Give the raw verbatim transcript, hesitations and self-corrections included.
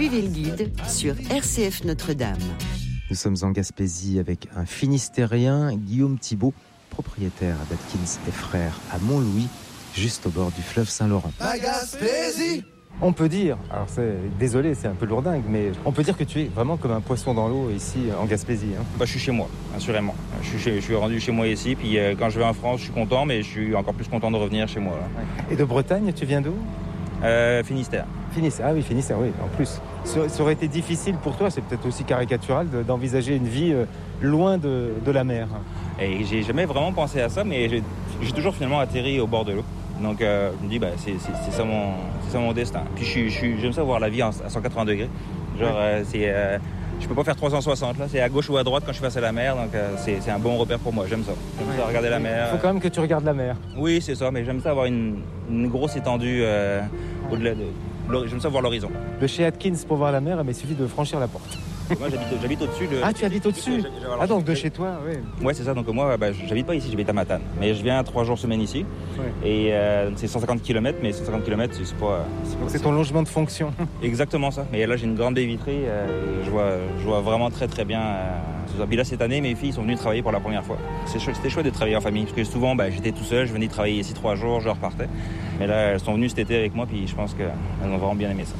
Suivez le guide sur R C F Notre-Dame. Nous sommes en Gaspésie avec un Finistérien, Guillaume Thibault, propriétaire d'Atkins et Frères à Montlouis, juste au bord du fleuve Saint-Laurent. La Gaspésie! On peut dire, alors c'est, désolé, c'est un peu lourdingue, mais on peut dire que tu es vraiment comme un poisson dans l'eau ici en Gaspésie. Hein. Bah, je suis chez moi, assurément. Je suis, chez, je suis rendu chez moi ici, puis euh, quand je vais en France, je suis content, mais je suis encore plus content de revenir chez moi. Là. Et de Bretagne, tu viens d'où ? euh, Finistère. Finistère, ah oui, Finistère, oui, en plus. Ça, ça aurait été difficile pour toi, c'est peut-être aussi caricatural, de, d'envisager une vie euh, loin de, de la mer. Et j'ai jamais vraiment pensé à ça, mais j'ai, j'ai toujours finalement atterri au bord de l'eau. Donc euh, je me dis, bah, c'est, c'est, c'est, ça mon, c'est ça mon destin. Puis je, je, j'aime ça voir la vie à cent quatre-vingts degrés. Genre, euh, c'est, euh, je peux pas faire trois cent soixante, là. C'est à gauche ou à droite quand je suis face à la mer. Donc euh, c'est, c'est un bon repère pour moi. J'aime ça. J'aime ouais. ça, regarder la mer. Il faut quand même que tu regardes la mer. Oui, c'est ça. Mais j'aime ça avoir une, une grosse étendue euh, au-delà de... J'aime ça voir l'horizon. De chez Atkins pour voir la mer, mais il suffit de franchir la porte. Moi, j'habite, j'habite au-dessus de... Ah, tu habites au-dessus? Ah, donc de chez toi, oui. Ouais, c'est ça. Donc moi, bah, j'habite pas ici, j'habite à Matane. Mais je viens trois jours semaine ici. Ouais. Et euh, c'est cent cinquante kilomètres, mais cent cinquante kilomètres, c'est, c'est pas... C'est donc pas, c'est ton logement de fonction. Exactement ça. Mais là, j'ai une grande baie vitrée. Euh, et je, vois, je vois vraiment très, très bien... Euh, Puis là, cette année, mes filles sont venues travailler pour la première fois. C'est chouette, c'était chouette de travailler en famille. Parce que souvent, bah, j'étais tout seul, je venais travailler ici trois jours, je repartais. Mais là, elles sont venues cet été avec moi, puis je pense qu'elles ont vraiment bien aimé ça.